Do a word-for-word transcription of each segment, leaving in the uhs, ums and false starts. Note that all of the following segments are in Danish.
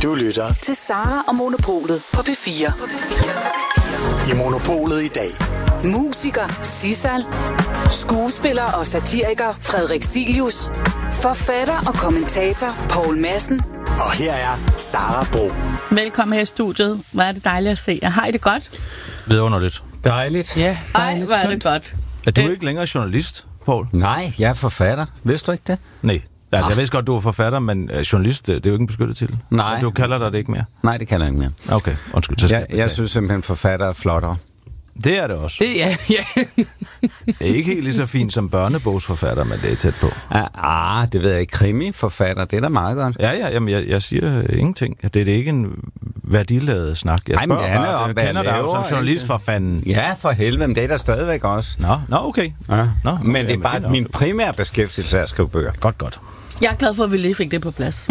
Du lytter til Sara og Monopolet på P fire. I Monopolet i dag. Musiker Sissal. Skuespiller og satiriker Frederik Silius. Forfatter og kommentator Poul Madsen. Og her er Sara Bro. Velkommen her i studiet. Hvor er det dejligt at se jer. Har I det godt? Vidunderligt. Dejligt. Ja, ej, hvor er det godt. Er du Øh. ikke længere journalist, Poul? Nej, jeg er forfatter. Vidste du ikke det? Nej. Altså, jeg vidste godt, du er forfatter, men uh, journalist, det er jo ikke en beskyttet titel. Nej. Men du kalder dig det ikke mere? Nej, det kan jeg ikke mere. Okay, undskyld. Så Jeg, jeg synes simpelthen, forfatter er flottere. Det er det også. Det, ja, ja. Det er ikke helt lige så fint som børnebogsforfatter, men det er tæt på. Ah, det ved jeg ikke. Krimi-forfatter, det er da meget godt. Ja, ja, jamen, jeg, jeg siger ingenting. Det er det ikke en værdiladet snak. Jeg Ej, men det handler bare, om, jeg hvad kender jeg dig jo som laver, journalist ikke? for fanden. Ja, for helvede, men det er der stadigvæk også. Nå, nå okay. Ja. Nå, okay, men det er jamen, bare fint nok. min primære beskæftigelse af at skrive bøger. Godt, godt. Jeg er glad for, at vi lige fik det på plads.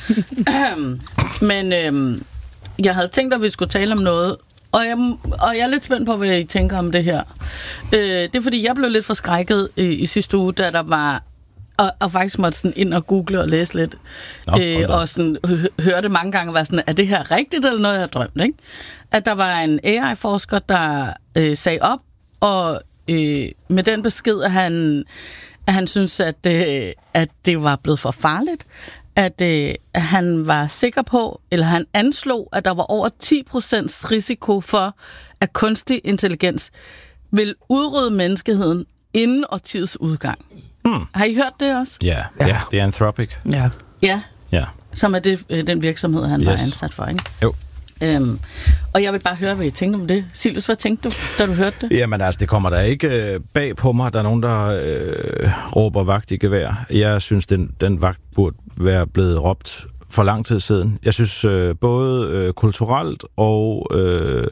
Men øhm, jeg havde tænkt, at vi skulle tale om noget, og jeg, og jeg er lidt spændt på, hvad I tænker om det her. Øh, det er fordi, jeg blev lidt forskrækket i, i sidste uge, da der var, og, og faktisk måtte sådan ind og google og læse lidt, Nå, øh, og sådan hø- hørte mange gange, var sådan, er det her rigtigt, eller noget, jeg har drømt, ikke? At der var en A I-forsker, der øh, sagde op, og øh, med den besked, at han, at han synes, at, øh, at det var blevet for farligt, at øh, han var sikker på, eller han anslog, at der var over ti procent risiko for, at kunstig intelligens vil udrydde menneskeheden inden årtiets udgang. Hmm. Har I hørt det også? Ja, ja. ja, det er Anthropic. Ja. Ja, Ja. som er det, øh, den virksomhed, han yes. var Yes. ansat for, ikke? Jo. Øhm, og jeg vil bare høre, hvad I tænkte om det. Silus, hvad tænkte du, da du hørte det? Jamen altså, det kommer der ikke øh, bag på mig. Der er nogen, der øh, råber vagt i gevær. Jeg synes, den, den vagt burde være blevet råbt for lang tid siden. Jeg synes øh, både øh, kulturelt og øh,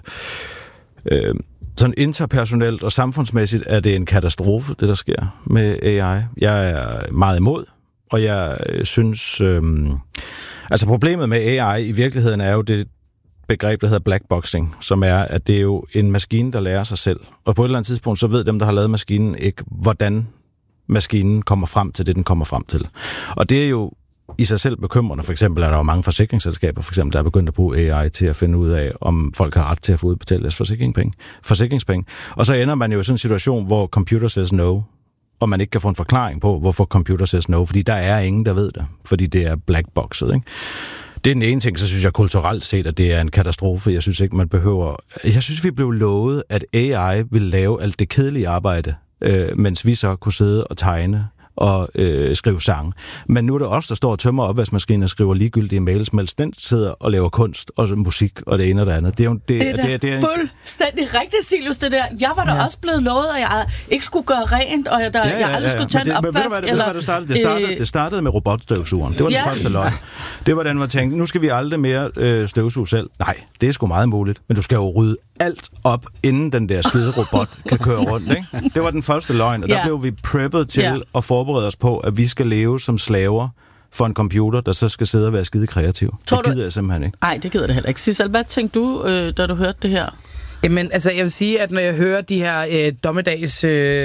øh, sådan interpersonelt og samfundsmæssigt er det en katastrofe, det der sker med A I. Jeg er meget imod, og jeg øh, synes... Øh, altså problemet med A I i virkeligheden er jo det begreb, der hedder blackboxing, som er, at det er jo en maskine, der lærer sig selv. Og på et eller andet tidspunkt, så ved dem, der har lavet maskinen, ikke, hvordan maskinen kommer frem til det, den kommer frem til. Og det er jo i sig selv bekymrende. For eksempel er der jo mange forsikringsselskaber, for eksempel, der er begyndt at bruge A I til at finde ud af, om folk har ret til at få udbetalt deres forsikringspenge. forsikringspenge. Og så ender man jo i sådan en situation, hvor computer says no, og man ikke kan få en forklaring på, hvorfor computer says no, fordi der er ingen, der ved det, fordi det er blackboxet, ikke? Det er den ene ting, så synes jeg kulturelt set, at det er en katastrofe. Jeg synes ikke, man behøver... Jeg synes, vi blev lovet, at A I ville lave alt det kedelige arbejde, øh, mens vi så kunne sidde og tegne og øh, skrive sange. Men nu er det os, der står og tømmer opvaskemaskinen og skriver ligegyldige mails, mens den sidder og laver kunst og musik og det ene og det andet. Det er jo det, Det er, det, er, det er en, fuldstændig rigtigt, Silus, det der. Jeg var da ja. også blevet lovet, at jeg ikke skulle gøre rent, og jeg, der, Ja, ja, jeg aldrig ja, skulle ja. tage Men en det, men opvask. ved du, hvad, eller, ved du, hvad det startede? Det startede, øh, det startede med robotstøvsugeren. Det var ja. den første løgn. Det var den, man tænkte, nu skal vi aldrig mere øh, støvsuge selv. Nej, det er sgu meget muligt. Men du skal jo rydde alt op, inden den der skide robot kan køre rundt. Ikke? Det var den første løgn, og der Ja. blev vi preppet til Ja. at forberede os på, at vi skal leve som slaver for en computer, der så skal sidde og være skide kreativ. Tror Det du- gider jeg simpelthen ikke. Nej, det gider det heller ikke. Sissel, hvad tænkte du, øh, da du hørte det her? Jamen, altså, jeg vil sige, at når jeg hører de her øh, dommedags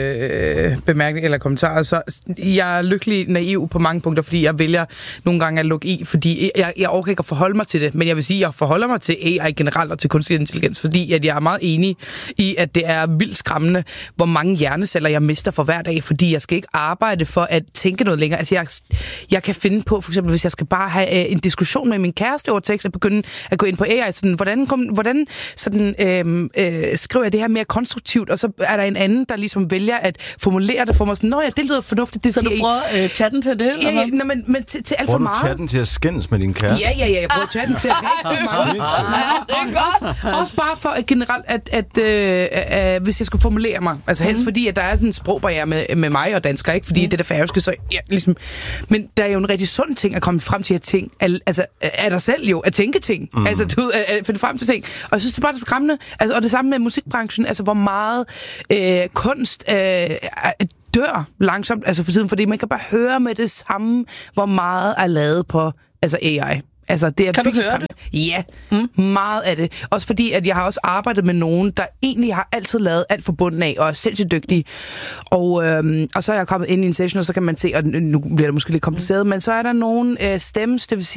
øh, bemærkninger eller kommentarer, så jeg er lykkelig naiv på mange punkter, fordi jeg vælger nogle gange at lukke i, fordi jeg, jeg overgår ikke at forholde mig til det, men jeg vil sige, at jeg forholder mig til A I generelt og til kunstig intelligens, fordi at jeg er meget enig i, at det er vildt skræmmende, hvor mange hjerneceller jeg mister for hver dag, fordi jeg skal ikke arbejde for at tænke noget længere. Altså, jeg, jeg kan finde på, for eksempel, hvis jeg skal bare have øh, en diskussion med min kæreste over tekst, at begynde at gå ind på A I, sådan, hvordan, kom, hvordan sådan, øh, Øh, skriver jeg det her mere konstruktivt, og så er der en anden, der ligesom vælger at formulere det for mig sådan, nå ja, det lyder fornuftigt, det Så siger du prøver øh, chatten til det, eller Ja, ja, hvad? nå, men, men til, til alt for Bruger du meget. chatten til at skændes med din kæreste? Ja, ja, ja, jeg bruger chatten til at rigtig meget. Det er godt. Også bare for at generelt, at, at øh, øh, hvis jeg skulle formulere mig, altså helst fordi, at der er sådan en sprogbarriere med, med mig og dansker, ikke? Fordi mm. det er det færøske, så ja, ligesom... Men der er jo en rigtig sund ting at komme frem til at tænke, al, altså af dig selv jo, at tænke ting. Mm. Altså, du ved, at, at finde frem til ting. Og jeg synes, det er bare det skræmmende. Altså, og det samme med musikbranchen, altså hvor meget øh, kunst øh, dør langsomt, altså for tiden, fordi man kan bare høre med det samme, hvor meget er lavet på altså A I. Altså, det er kan du høre skræmmende. Ja, mm. meget af det. Også fordi, at jeg har også arbejdet med nogen, der egentlig har altid lavet alt fra bunden af, og er sindssygt dygtige. Og, øhm, og så er jeg kommet ind i en session, og så kan man se, og nu bliver det måske lidt kompliceret, mm. men så er der nogle øh, stems, det vil sige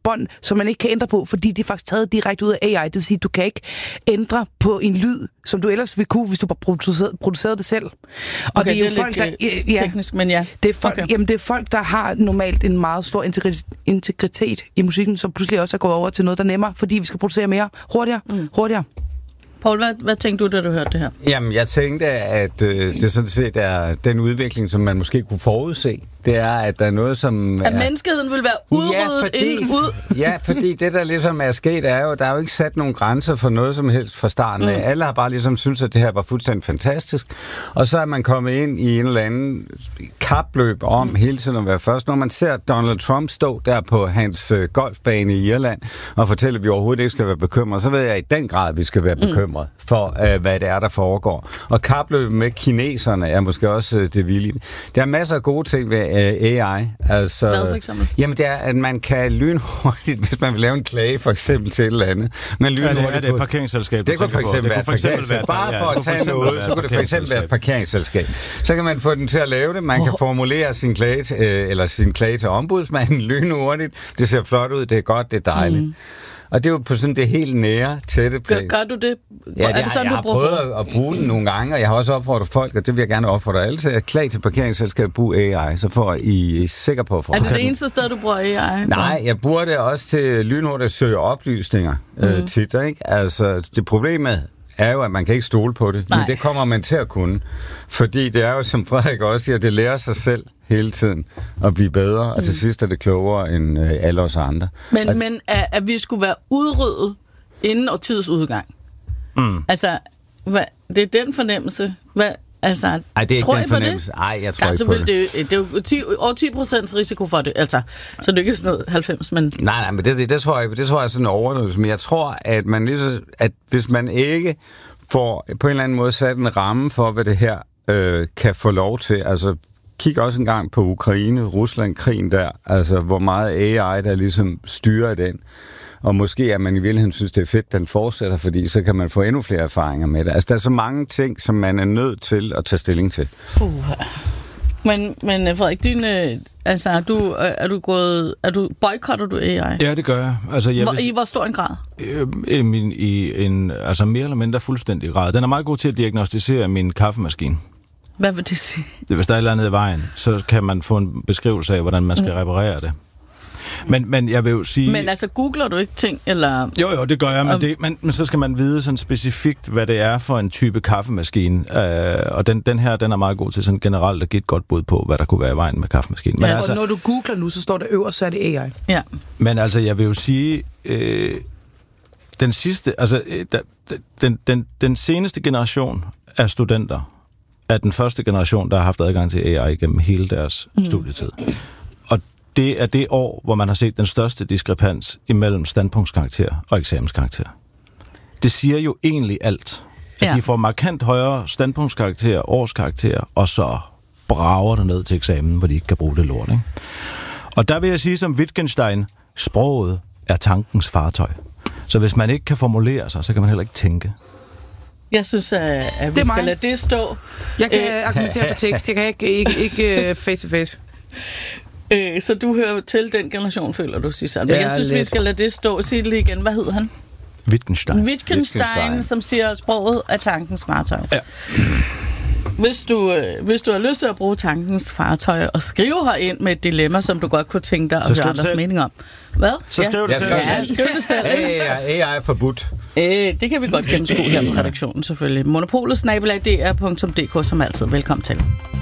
bånd, som man ikke kan ændre på, fordi de er faktisk taget direkte ud af A I. Det vil sige, at du kan ikke ændre på en lyd, som du ellers ville kunne, hvis du bare producerede, producerede det selv. Og okay, det er jo det er folk, lidt der, ja, teknisk, men ja. Det er, folk, okay. jamen, det er folk, der har normalt en meget stor integritet i musikken, som pludselig også er gået over til noget, der er nemmere, fordi vi skal producere mere hurtigere, mm. hurtigere. Poul, hvad, hvad tænkte du, da du hørte det her? Jamen, jeg tænkte, at øh, det sådan set er den udvikling, som man måske kunne forudse. Det er, at der er noget, som... At er... menneskeheden vil være udryddet ja, fordi, inden ud? Ja, fordi det, der ligesom er sket, er jo, der er jo ikke sat nogen grænser for noget som helst fra starten af. Mm. Alle har bare ligesom syntes, at det her var fuldstændig fantastisk. Og så er man kommet ind i en eller anden kapløb om mm. hele tiden at være først. Når man ser Donald Trump stå der på hans øh, golfbane i Irland og fortælle, at vi overhovedet ikke skal være bekymrede, så ved jeg i den grad, at vi skal være bekymrede mm. for, øh, hvad det er, der foregår. Og kapløbet med kineserne er måske også øh, det vilde. Der er masser af gode ting ved A I. Altså, hvad for eksempel? Jamen, det er, at man kan lynhurtigt, hvis man vil lave en klage for eksempel til et eller andet. Man ja, det er det et parkeringsselskab, det kunne for eksempel være et parkeringsselskab. Bare for at tage noget, så kunne det for eksempel være et parkeringsselskab. Så kan man få den til at lave det. Man kan formulere sin klage til, eller sin klage til ombudsmanden lynhurtigt. Det ser flot ud, det er godt, det er dejligt. Mm. Og det er jo på sådan det helt nære, tætte plan. Gør, gør du det? Ja, det, er det sådan, jeg du har prøvet at, at bruge den nogle gange, og jeg har også opfordret folk, og det vil jeg gerne opfordre alle til, at klage til parkeringsselskabet brug A I, så får I er sikker på at få. Er det det eneste sted, du bruger A I? Nej, jeg bruger det også til lynhurtigt at søge oplysninger mm. øh, tit, ikke? Altså, det problemet er jo, at man kan ikke stole på det, Nej. men det kommer man til at kunne. Fordi det er jo, som Frederik også siger, det lærer sig selv hele tiden at blive bedre, mm. og til sidst er det klogere end øh, alle os andre. Men, altså, men at, at vi skulle være udryddet inden årtiets udgang. Mm. Altså, hvad, det er den fornemmelse. Hvad, altså, Ej, det er tror ikke den fornemmelse. Nej, jeg tror altså, ikke på det. det. Det er jo ti, over ti procent risiko for det. Altså, så det er ikke sådan noget halvfems, men... Nej, nej, men det, det, det, tror jeg, det tror jeg er sådan en overdrivelse. Men jeg tror, at, man ligesom, at hvis man ikke får på en eller anden måde sat en ramme for, hvad det her øh, kan få lov til, altså kig også en gang på Ukraine, Rusland-krigen der, altså hvor meget A I, der ligesom styrer den. Og måske at man i virkeligheden synes, det er fedt, den fortsætter, fordi så kan man få endnu flere erfaringer med det. Altså der er så mange ting, som man er nødt til at tage stilling til. Uh. Men, men Frederik, din, altså, er du, er du gået, er du, boykotter du A I? Ja, det gør jeg. Altså, jeg hvor, vil, I hvor stor en grad? Øh, I, min, I en altså mere eller mindre fuldstændig grad. Den er meget god til at diagnostisere min kaffemaskine. Hvad vil det sige? Det, hvis der er et eller andet i vejen, så kan man få en beskrivelse af, hvordan man skal mm. reparere det. Men, men jeg vil jo sige... Men altså, googler du ikke ting, eller... Jo, jo, det gør jeg, men, det, men, men så skal man vide sådan specifikt, hvad det er for en type kaffemaskine. Øh, og den, den her, den er meget god til sådan generelt at give et godt bud på, hvad der kunne være i vejen med kaffemaskinen. Men ja, altså, og når du googler nu, så står der øverst, så er det A I. Ja. Men altså, jeg vil jo sige... Øh, den sidste... Altså, der, den, den, den seneste generation af studenter er den første generation, der har haft adgang til A I gennem hele deres mm. studietid. Og det er det år, hvor man har set den største diskrepans imellem standpunktskarakter og eksamenskarakter. Det siger jo egentlig alt. At ja. de får markant højere standpunktskarakter, årskarakter, og så brager det ned til eksamen, hvor de ikke kan bruge det lort. Ikke? Og der vil jeg sige som Wittgenstein, sproget er tankens fartøj. Så hvis man ikke kan formulere sig, så kan man heller ikke tænke. Jeg synes, at, at vi skal mig. lade det stå. Jeg kan øh, argumentere på tekst. Jeg kan ikke, ikke, ikke face to face. Øh, så du hører til den generation, føler du, Sissel. Men ja, jeg synes, lidt. vi skal lade det stå. Sig det lige igen. Hvad hedder han? Wittgenstein. Wittgenstein, Wittgenstein. Som siger, sproget er tankens fartøj. Ja. Hvis du, øh, hvis du har lyst til at bruge tankens fartøj og skrive herind med et dilemma, som du godt kunne tænke dig at høre andres mening om. Hvad? Så skriv ja. det selv. Ja, skriv det selv. A I er forbudt. Øh, det kan vi godt gennemskue her på redaktionen, selvfølgelig. Monopolet snabel-a d r punktum d k som altid. Velkommen til.